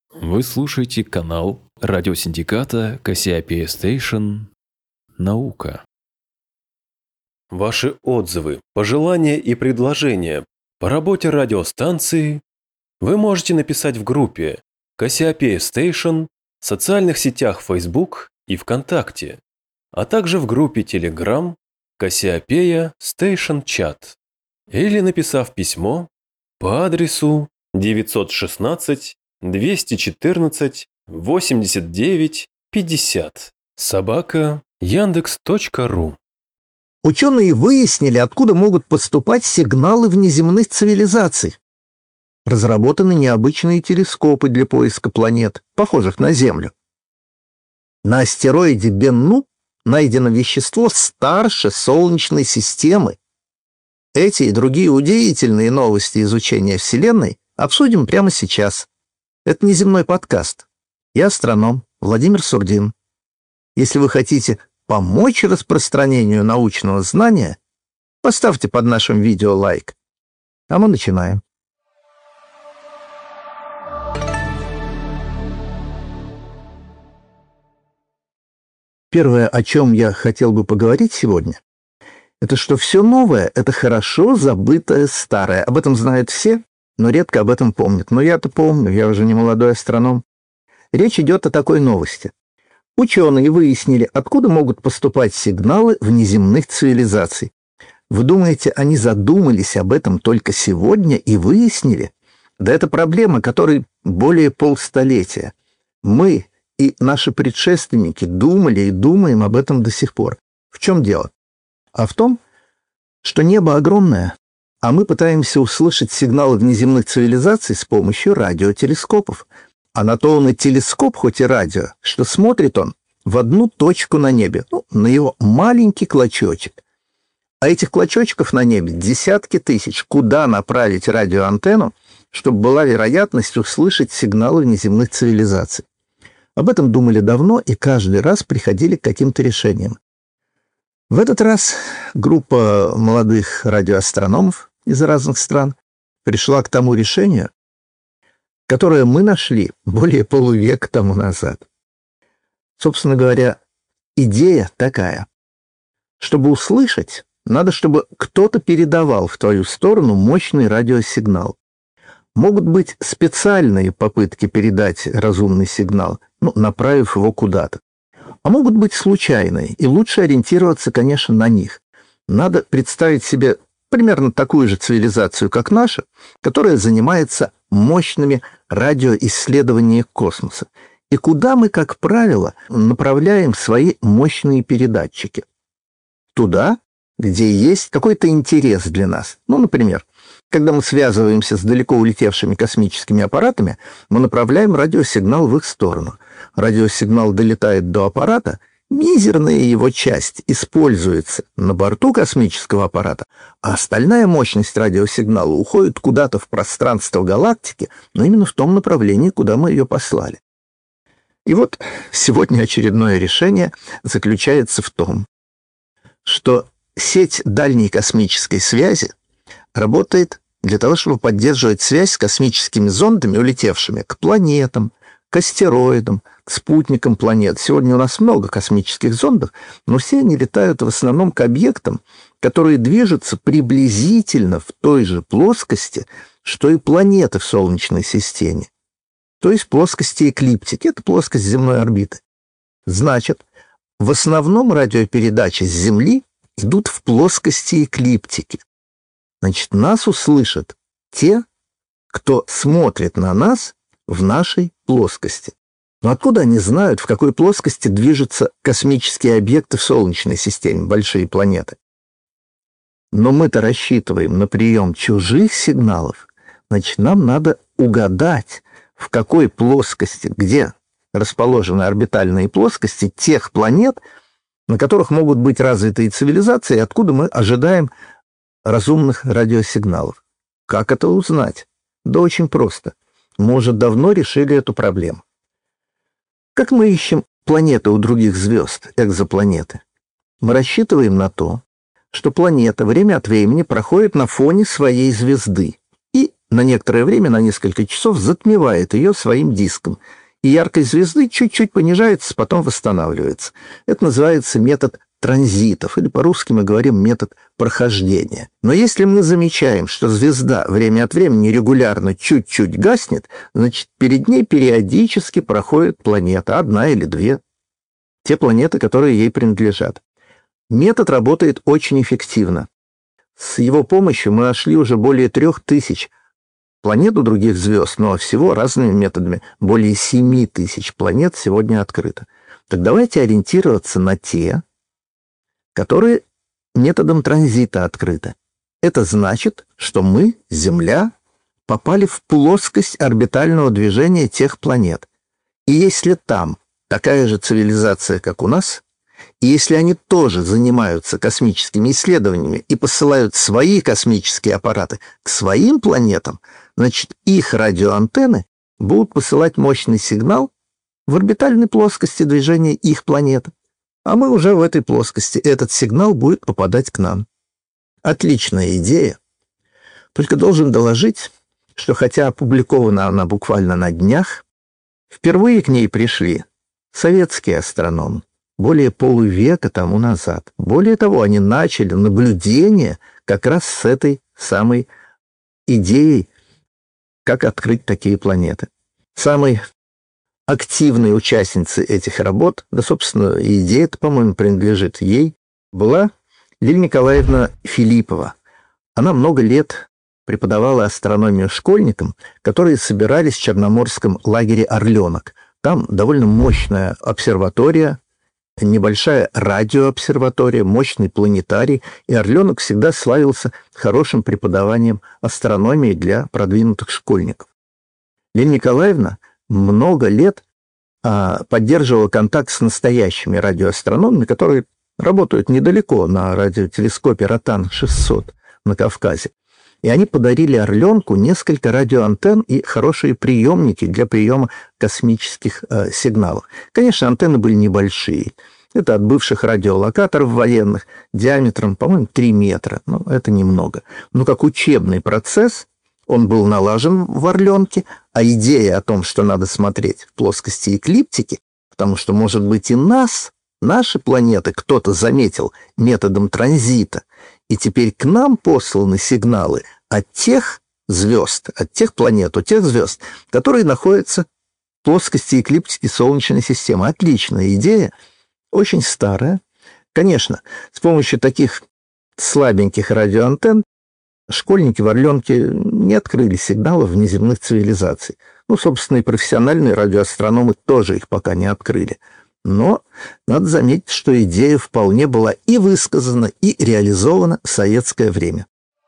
Вы слушаете канал радиосиндиката Кассиопея Station «Наука». Ваши отзывы, пожелания и предложения по работе радиостанции вы можете написать в группе Кассиопея Station в социальных сетях Facebook и ВКонтакте, а также в группе Telegram Кассиопея Station Chat или написав письмо по адресу 916 214 89 50 @yandex.ru. Ученые выяснили, откуда могут поступать сигналы внеземных цивилизаций. Разработаны необычные телескопы для поиска планет, похожих на Землю. На астероиде Бенну найдено вещество старше Солнечной системы. Эти и другие удивительные новости изучения Вселенной обсудим прямо сейчас. Это неземной подкаст. Я астроном Владимир Сурдин. Если вы хотите помочь распространению научного знания, поставьте под нашим видео лайк. А мы начинаем. Первое, о чем я хотел бы поговорить сегодня, это что все новое — это хорошо забытое старое. Об этом знают все, но редко об этом помнят. Но я-то помню, я уже не молодой астроном. Речь идет о такой новости. Ученые выяснили, откуда могут поступать сигналы внеземных цивилизаций. Вы думаете, они задумались об этом только сегодня и выяснили? Да это проблема, которой более полстолетия. Мы и наши предшественники думали и думаем об этом до сих пор. В чем дело? А в том, что небо огромное, а мы пытаемся услышать сигналы внеземных цивилизаций с помощью радиотелескопов. А на то он и телескоп, хоть и радио, что смотрит он в одну точку на небе, на его маленький клочочек. А этих клочочков на небе десятки тысяч. Куда направить радиоантенну, чтобы была вероятность услышать сигналы внеземных цивилизаций? Об этом думали давно и каждый раз приходили к каким-то решениям. В этот раз группа молодых радиоастрономов из разных стран пришла к тому решению, которое мы нашли более полувека тому назад. Собственно говоря, идея такая. Чтобы услышать, надо, чтобы кто-то передавал в твою сторону мощный радиосигнал. Могут быть специальные попытки передать разумный сигнал, направив его куда-то. А могут быть случайные, и лучше ориентироваться, конечно, на них. Надо представить себе примерно такую же цивилизацию, как наша, которая занимается мощными радиоисследованиями космоса. И куда мы, как правило, направляем свои мощные передатчики? Туда, где есть какой-то интерес для нас. Например, когда мы связываемся с далеко улетевшими космическими аппаратами, мы направляем радиосигнал в их сторону. Радиосигнал долетает до аппарата, мизерная его часть используется на борту космического аппарата, а остальная мощность радиосигнала уходит куда-то в пространство галактики, но именно в том направлении, куда мы ее послали. И вот сегодня очередное решение заключается в том, что сеть дальней космической связи работает для того, чтобы поддерживать связь с космическими зондами, улетевшими к планетам, к астероидам, к спутникам планет. Сегодня у нас много космических зондов, но все они летают в основном к объектам, которые движутся приблизительно в той же плоскости, что и планеты в Солнечной системе. То есть плоскости эклиптики. Это плоскость земной орбиты. Значит, в основном радиопередачи с Земли идут в плоскости эклиптики. Значит, нас услышат те, кто смотрит на нас в нашей плоскости. Но откуда они знают, в какой плоскости движутся космические объекты в Солнечной системе, большие планеты? Но мы-то рассчитываем на прием чужих сигналов. Значит, нам надо угадать, в какой плоскости, где расположены орбитальные плоскости тех планет, на которых могут быть развитые цивилизации, и откуда мы ожидаем разумных радиосигналов. Как это узнать? Да очень просто. Мы уже давно решили эту проблему. Как мы ищем планеты у других звезд, экзопланеты? Мы рассчитываем на то, что планета время от времени проходит на фоне своей звезды и на некоторое время, на несколько часов, затмевает ее своим диском. И яркость звезды чуть-чуть понижается, потом восстанавливается. Это называется метод транзитов, или по-русски мы говорим метод прохождения. Но если мы замечаем, что звезда время от времени регулярно чуть-чуть гаснет, значит, перед ней периодически проходит планета, одна или две, те планеты, которые ей принадлежат. Метод работает очень эффективно. С его помощью мы нашли уже более 3000 планет у других звезд, но всего разными методами более 7000 планет сегодня открыто. Так давайте ориентироваться на те, которые методом транзита открыты. Это значит, что мы, Земля, попали в плоскость орбитального движения тех планет. И если там такая же цивилизация, как у нас, и если они тоже занимаются космическими исследованиями и посылают свои космические аппараты к своим планетам, значит, их радиоантенны будут посылать мощный сигнал в орбитальной плоскости движения их планеты. А мы уже в этой плоскости. Этот сигнал будет попадать к нам. Отличная идея. Только должен доложить, что хотя опубликована она буквально на днях, впервые к ней пришли советские астрономы более полувека тому назад. Более того, они начали наблюдение как раз с этой самой идеей, как открыть такие планеты. Самой активной участницей этих работ, да, собственно, и идея-то, по-моему, принадлежит ей, была Лилия Николаевна Филиппова. Она много лет преподавала астрономию школьникам, которые собирались в Черноморском лагере «Орленок». Там довольно мощная обсерватория, небольшая радиообсерватория, мощный планетарий, и «Орленок» всегда славился хорошим преподаванием астрономии для продвинутых школьников. Лилия Николаевна много лет поддерживала контакт с настоящими радиоастрономами, которые работают недалеко на радиотелескопе Ротан-600 на Кавказе. И они подарили «Орленку» несколько радиоантенн и хорошие приемники для приема космических сигналов. Конечно, антенны были небольшие. Это от бывших радиолокаторов военных диаметром, по-моему, 3 метра. Ну, это немного. Но как учебный процесс он был налажен в «Орленке», а идея о том, что надо смотреть в плоскости эклиптики, потому что, может быть, и наши планеты кто-то заметил методом транзита, и теперь к нам посланы сигналы от тех звезд, от тех планет, от тех звезд, которые находятся в плоскости эклиптики Солнечной системы. Отличная идея, очень старая. Конечно, с помощью таких слабеньких радиоантенн школьники в «Орленке» не открыли сигналов внеземных цивилизаций. Ну, собственно, и профессиональные радиоастрономы тоже их пока не открыли. Но надо заметить, что идея вполне была и высказана, и реализована в советское время.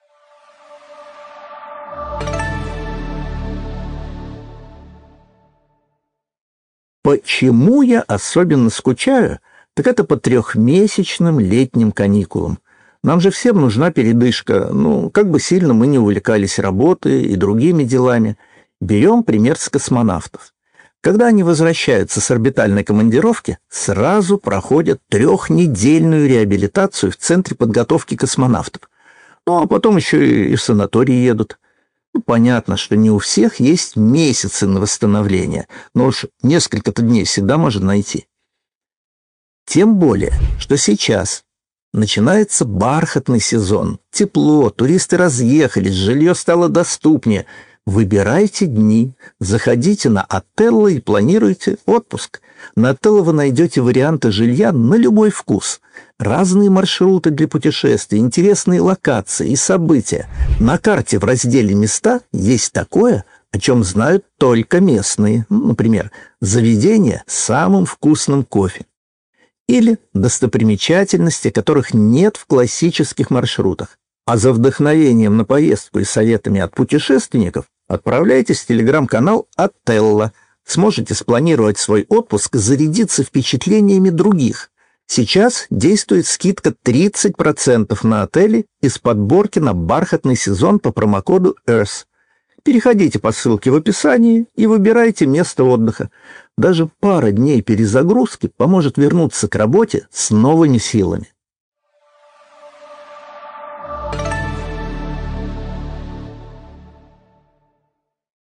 Почему я особенно скучаю, так это по 3-месячным летним каникулам. Нам же всем нужна передышка. Ну, как бы сильно мы не увлекались работой и другими делами. Берем пример с космонавтов. Когда они возвращаются с орбитальной командировки, сразу проходят 3-недельную реабилитацию в Центре подготовки космонавтов. Ну, а потом еще и в санаторий едут. Ну, понятно, что не у всех есть месяцы на восстановление, но уж несколько-то дней всегда можно найти. Тем более, что сейчас начинается бархатный сезон. Тепло, туристы разъехались, жилье стало доступнее. Выбирайте дни, заходите на Отелло и планируйте отпуск. На Отелло вы найдете варианты жилья на любой вкус. Разные маршруты для путешествий, интересные локации и события. На карте в разделе «Места» есть такое, о чем знают только местные. Например, заведение с самым вкусным кофе. Или достопримечательности, которых нет в классических маршрутах. А за вдохновением на поездку и советами от путешественников отправляйтесь в телеграм-канал «Отелло». Сможете спланировать свой отпуск и зарядиться впечатлениями других. Сейчас действует скидка 30% на отели из подборки на бархатный сезон по промокоду EARTH. Переходите по ссылке в описании и выбирайте место отдыха. Даже пара дней перезагрузки поможет вернуться к работе с новыми силами.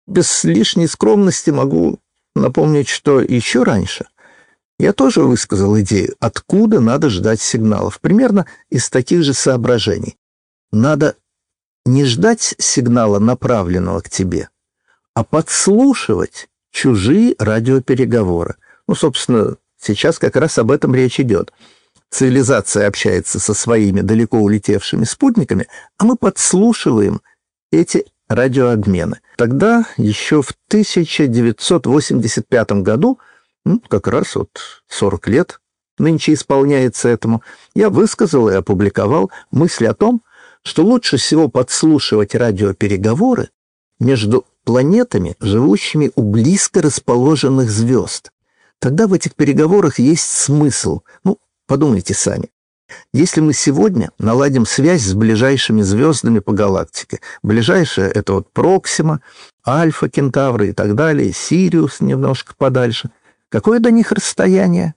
Без лишней скромности могу напомнить, что еще раньше я тоже высказал идею, откуда надо ждать сигналов. Примерно из таких же соображений. Надо не ждать сигнала, направленного к тебе, а подслушивать чужие радиопереговоры. Собственно, сейчас как раз об этом речь идет. Цивилизация общается со своими далеко улетевшими спутниками, а мы подслушиваем эти радиообмены. Тогда, еще в 1985 году, как раз 40 лет нынче исполняется этому, я высказал и опубликовал мысль о том, что лучше всего подслушивать радиопереговоры между планетами, живущими у близко расположенных звезд. Тогда в этих переговорах есть смысл. Подумайте сами. Если мы сегодня наладим связь с ближайшими звездами по галактике, ближайшие — это Проксима, Альфа Кентавра и так далее, Сириус немножко подальше. Какое до них расстояние?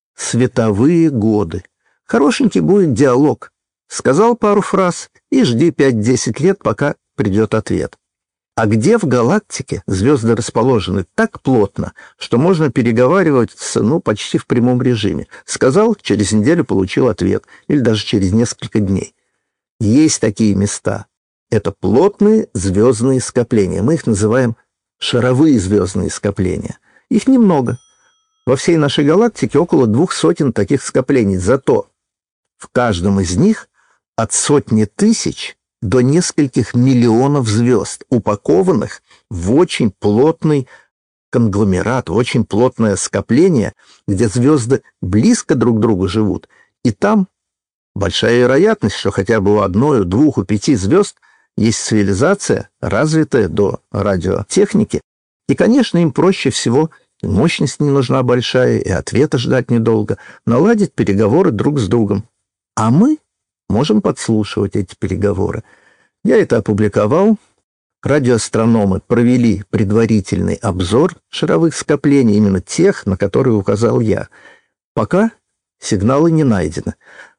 Световые годы. Хорошенький будет диалог. Сказал пару фраз и жди 5-10 лет, пока придет ответ. А где в галактике звезды расположены так плотно, что можно переговариваться, почти в прямом режиме? Сказал, через неделю получил ответ, или даже через несколько дней. Есть такие места. Это плотные звездные скопления. Мы их называем шаровые звездные скопления. Их немного. Во всей нашей галактике около 200 таких скоплений. Зато в каждом из них от сотни тысяч до нескольких миллионов звезд, упакованных в очень плотный конгломерат, очень плотное скопление, где звезды близко друг к другу живут. И там большая вероятность, что хотя бы у одной, у двух, у 5 звезд есть цивилизация, развитая до радиотехники. И, конечно, им проще всего, мощность не нужна большая, и ответа ждать недолго, наладить переговоры друг с другом. А мы можем подслушивать эти переговоры. Я это опубликовал. Радиоастрономы провели предварительный обзор шаровых скоплений, именно тех, на которые указал я. Пока сигналы не найдены.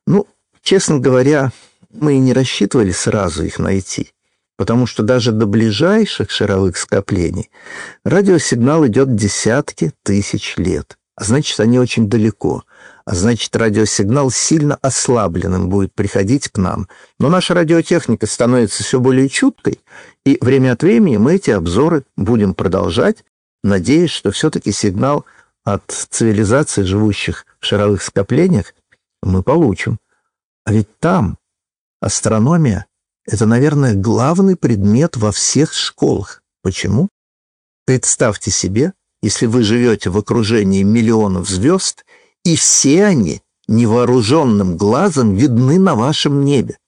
Честно говоря, мы и не рассчитывали сразу их найти, потому что даже до ближайших шаровых скоплений радиосигнал идет десятки тысяч лет. А значит, они очень далеко. А значит, радиосигнал сильно ослабленным будет приходить к нам. Но наша радиотехника становится все более чуткой, и время от времени мы эти обзоры будем продолжать, надеясь, что все-таки сигнал от цивилизаций, живущих в шаровых скоплениях, мы получим. А ведь там астрономия — это, наверное, главный предмет во всех школах. Почему? Представьте себе, если вы живете в окружении миллионов звезд, и все они невооруженным глазом видны на вашем небе.